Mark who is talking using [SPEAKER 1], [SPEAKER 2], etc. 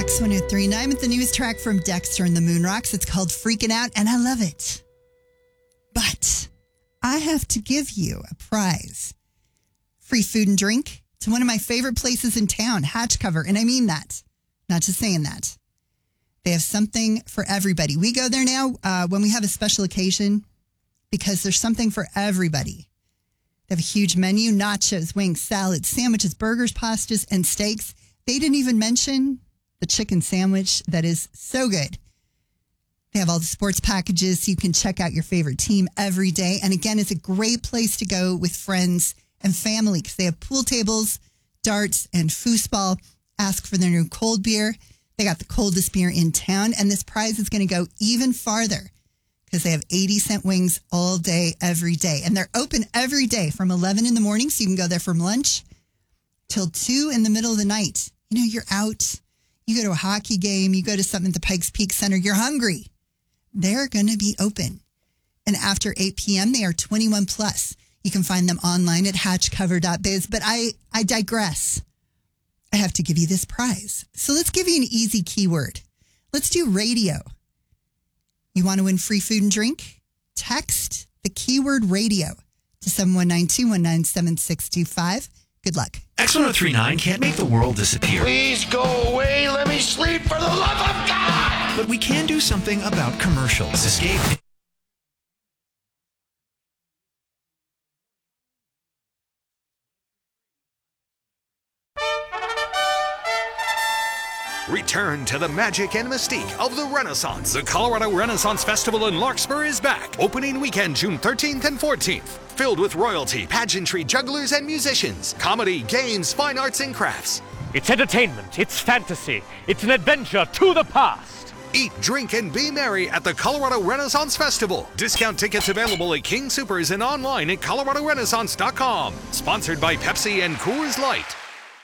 [SPEAKER 1] X1039 with the newest track from Dexter and the Moonrocks. It's called Freaking Out, and I love it. But I have to give you a prize. Free food and drink to one of my favorite places in town, Hatch Cover. And I mean that, not just saying that. They have something for everybody. We go there now when we have a special occasion because there's something for everybody. They have a huge menu, nachos, wings, salads, sandwiches, burgers, pastas, and steaks. They didn't even mention the chicken sandwich that is so good. They have all the sports packages so you can check out your favorite team every day. And again, it's a great place to go with friends and family because they have pool tables, darts, and foosball. Ask for their new cold beer. They got the coldest beer in town. And this prize is going to go even farther because they have 80-cent wings all day, every day. And they're open every day from 11 in the morning. So you can go there from lunch till 2 in the middle of the night. You know, you're out. You go to a hockey game. You go to something at the Pikes Peak Center. You're hungry. They're going to be open. And after 8 p.m., they are 21 plus. You can find them online at hatchcover.biz. But I digress. I have to give you this prize. So let's give you an easy keyword. Let's do radio. You want to win free food and drink? Text the keyword radio to 719-219-7625. Good luck.
[SPEAKER 2] X1039 can't make the world disappear.
[SPEAKER 3] Please go away. Let me sleep for the love of God.
[SPEAKER 2] But we can do something about commercials. Escape.
[SPEAKER 4] Return to the magic and mystique of the Renaissance. The Colorado Renaissance Festival in Larkspur is back. Opening weekend, June 13th and 14th. Filled with royalty, pageantry, jugglers, and musicians. Comedy, games, fine arts, and crafts.
[SPEAKER 5] It's entertainment. It's fantasy. It's an adventure to the past.
[SPEAKER 4] Eat, drink, and be merry at the Colorado Renaissance Festival. Discount tickets available at King Soopers and online at coloradorenaissance.com. Sponsored by Pepsi and Coors Light.